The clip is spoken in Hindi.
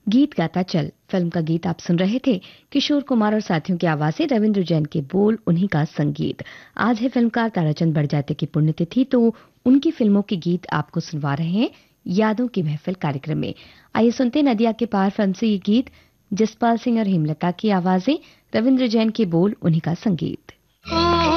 गीत गाता चल फिल्म का गीत आप सुन रहे थे। किशोर कुमार और साथियों की आवाजें, रविंद्र जैन के बोल, उन्हीं का संगीत। आज है फिल्मकार ताराचंद बड़जात्या की पुण्यतिथि, तो उनकी फिल्मों के गीत आपको सुनवा रहे हैं यादों की महफिल कार्यक्रम में। आइए सुनते नदिया के पार फिल्म से ये गीत। जसपाल सिंह और हेमलता की आवाजें, रविंद्र जैन के बोल, उन्हीं का संगीत।